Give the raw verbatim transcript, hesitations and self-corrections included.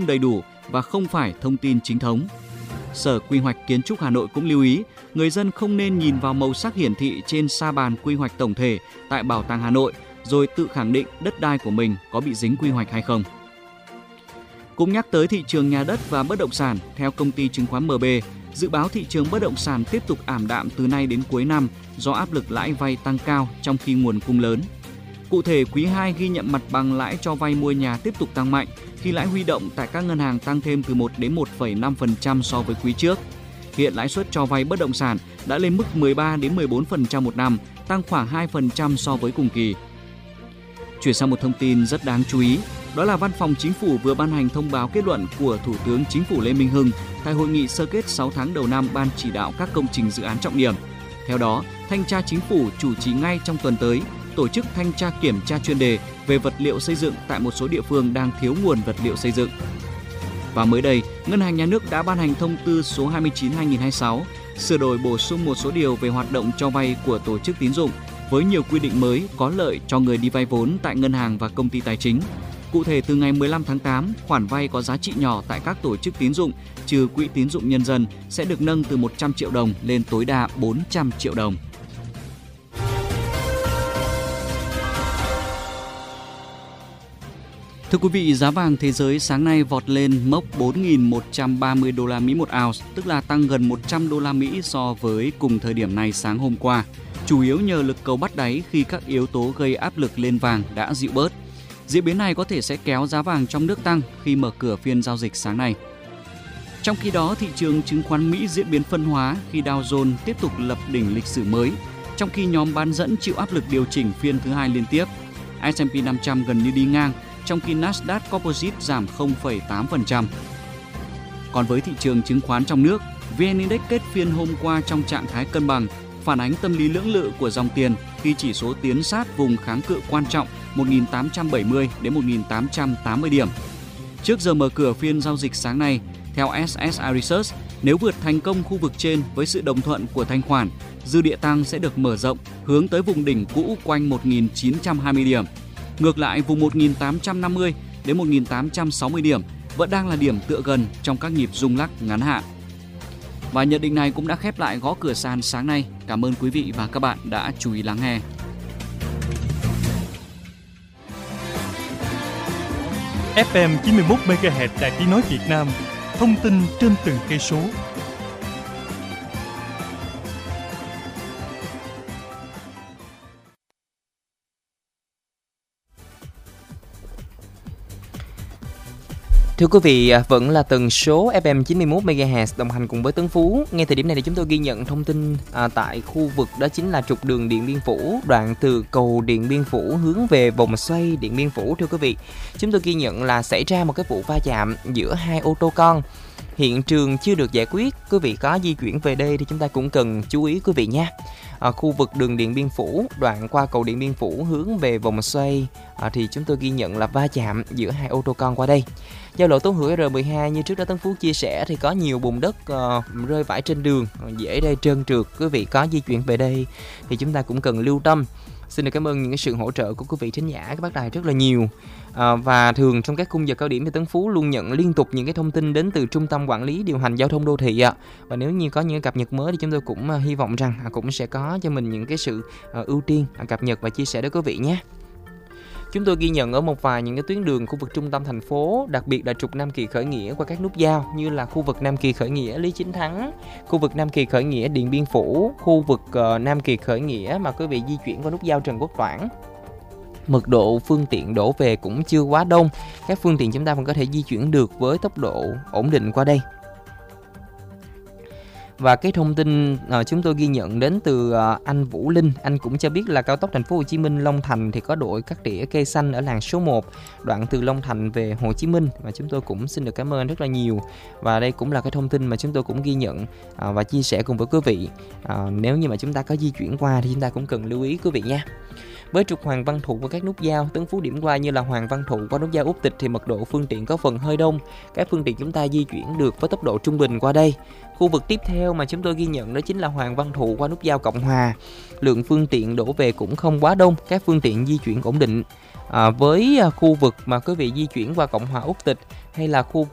không đầy đủ và không phải thông tin chính thống. Sở Quy hoạch Kiến trúc Hà Nội cũng lưu ý, người dân không nên nhìn vào màu sắc hiển thị trên sa bàn quy hoạch tổng thể tại Bảo tàng Hà Nội rồi tự khẳng định đất đai của mình có bị dính quy hoạch hay không. Cũng nhắc tới thị trường nhà đất và bất động sản, theo công ty chứng khoán em bê, dự báo thị trường bất động sản tiếp tục ảm đạm từ nay đến cuối năm do áp lực lãi vay tăng cao trong khi nguồn cung lớn. Cụ thể, quý hai ghi nhận mặt bằng lãi cho vay mua nhà tiếp tục tăng mạnh khi lãi huy động tại các ngân hàng tăng thêm từ một đến một phẩy năm phần trăm so với quý trước. Hiện lãi suất cho vay bất động sản đã lên mức mười ba đến mười bốn phần trăm một năm, tăng khoảng hai phần trăm so với cùng kỳ. Chuyển sang một thông tin rất đáng chú ý, đó là Văn phòng Chính phủ vừa ban hành thông báo kết luận của Thủ tướng Chính phủ Lê Minh Hưng tại hội nghị sơ kết sáu tháng đầu năm Ban chỉ đạo các công trình dự án trọng điểm. Theo đó, Thanh tra Chính phủ chủ trì ngay trong tuần tới tổ chức thanh tra kiểm tra chuyên đề về vật liệu xây dựng tại một số địa phương đang thiếu nguồn vật liệu xây dựng. Và mới đây, Ngân hàng Nhà nước đã ban hành thông tư số hai mươi chín trên hai nghìn không trăm hai mươi sáu, sửa đổi bổ sung một số điều về hoạt động cho vay của tổ chức tín dụng với nhiều quy định mới có lợi cho người đi vay vốn tại ngân hàng và công ty tài chính. Cụ thể, từ ngày mười lăm tháng tám, khoản vay có giá trị nhỏ tại các tổ chức tín dụng trừ quỹ tín dụng nhân dân sẽ được nâng từ một trăm triệu đồng lên tối đa bốn trăm triệu đồng. Thưa quý vị, giá vàng thế giới sáng nay vọt lên mốc bốn nghìn một trăm ba mươi đô la Mỹ một ounce, tức là tăng gần một trăm đô la Mỹ so với cùng thời điểm này sáng hôm qua, chủ yếu nhờ lực cầu bắt đáy khi các yếu tố gây áp lực lên vàng đã dịu bớt. Diễn biến này có thể sẽ kéo giá vàng trong nước tăng khi mở cửa phiên giao dịch sáng nay. Trong khi đó, thị trường chứng khoán Mỹ diễn biến phân hóa khi Dow Jones tiếp tục lập đỉnh lịch sử mới, trong khi nhóm bán dẫn chịu áp lực điều chỉnh phiên thứ hai liên tiếp. ét and pê năm trăm gần như đi ngang, trong khi Nasdaq Composite giảm không phẩy tám phần trăm. Còn với thị trường chứng khoán trong nước, vê en Index kết phiên hôm qua trong trạng thái cân bằng, phản ánh tâm lý lưỡng lự của dòng tiền khi chỉ số tiến sát vùng kháng cự quan trọng một nghìn tám trăm bảy mươi đến một nghìn tám trăm tám mươi điểm. Trước giờ mở cửa phiên giao dịch sáng nay, theo ét ét i Research, nếu vượt thành công khu vực trên với sự đồng thuận của thanh khoản, dư địa tăng sẽ được mở rộng hướng tới vùng đỉnh cũ quanh một nghìn chín trăm hai mươi điểm. Ngược lại, vùng một nghìn tám trăm năm mươi đến một nghìn tám trăm sáu mươi điểm vẫn đang là điểm tựa gần trong các nhịp rung lắc ngắn hạn. Và nhận định này cũng đã khép lại gõ cửa sàn sáng nay. Cảm ơn quý vị và các bạn đã chú ý lắng nghe. ép em chín mươi mốt mê ga héc Đài Tiếng nói Việt Nam, thông tin trên từng cây số. Thưa quý vị, vẫn là tần số ép em chín mươi mốt mê ga héc đồng hành cùng với Tấn Phú. Ngay thời điểm này thì chúng tôi ghi nhận thông tin à, tại khu vực đó chính là trục đường Điện Biên Phủ, đoạn từ cầu Điện Biên Phủ hướng về vòng xoay Điện Biên Phủ. Thưa quý vị, chúng tôi ghi nhận là xảy ra một cái vụ va chạm giữa hai ô tô con. Hiện trường chưa được giải quyết. Quý vị có di chuyển về đây thì chúng ta cũng cần chú ý quý vị nha. À, khu vực đường Điện Biên Phủ, đoạn qua cầu Điện Biên Phủ hướng về vòng xoay à, thì chúng tôi ghi nhận là va chạm giữa hai ô tô con qua đây. Giao lộ Tố Hữu R mười hai như trước đó Tấn Phú chia sẻ thì có nhiều bùn đất uh, rơi vãi trên đường, dễ đây trơn trượt. Quý vị có di chuyển về đây thì chúng ta cũng cần lưu tâm. Xin được cảm ơn những cái sự hỗ trợ của quý vị thính giả, các bác đài rất là nhiều. À, và thường trong các khung giờ cao điểm thì Tấn Phú luôn nhận liên tục những cái thông tin đến từ Trung tâm Quản lý Điều hành Giao thông Đô thị ạ. Và nếu như có những cập nhật mới thì chúng tôi cũng uh, hy vọng rằng uh, cũng sẽ có cho mình những cái sự uh, ưu tiên uh, cập nhật và chia sẻ đến quý vị nhé. Chúng tôi ghi nhận ở một vài những cái tuyến đường khu vực trung tâm thành phố, đặc biệt là trục Nam Kỳ Khởi Nghĩa qua các nút giao như là khu vực Nam Kỳ Khởi Nghĩa Lý Chính Thắng, khu vực Nam Kỳ Khởi Nghĩa Điện Biên Phủ, khu vực uh, Nam Kỳ Khởi Nghĩa mà quý vị di chuyển qua nút giao Trần Quốc Toản. Mật độ phương tiện đổ về cũng chưa quá đông, các phương tiện chúng ta vẫn có thể di chuyển được với tốc độ ổn định qua đây. Và cái thông tin uh, chúng tôi ghi nhận đến từ uh, anh Vũ Linh, anh cũng cho biết là cao tốc Thành phố Hồ Chí Minh Long Thành thì có đội cắt tỉa cây xanh ở làn số một, đoạn từ Long Thành về Hồ Chí Minh, và chúng tôi cũng xin được cảm ơn rất là nhiều. Và đây cũng là cái thông tin mà chúng tôi cũng ghi nhận uh, và chia sẻ cùng với quý vị. Uh, nếu như mà chúng ta có di chuyển qua thì chúng ta cũng cần lưu ý quý vị nha. Với trục Hoàng Văn Thụ và các nút giao, Tấn Phú điểm qua như là Hoàng Văn Thụ qua nút giao Úc Tịch thì mật độ phương tiện có phần hơi đông. Các phương tiện chúng ta di chuyển được với tốc độ trung bình qua đây. Khu vực tiếp theo mà chúng tôi ghi nhận đó chính là Hoàng Văn Thụ qua nút giao Cộng Hòa. Lượng phương tiện đổ về cũng không quá đông, các phương tiện di chuyển ổn định. À, với khu vực mà quý vị di chuyển qua Cộng Hòa Úc Tịch hay là khu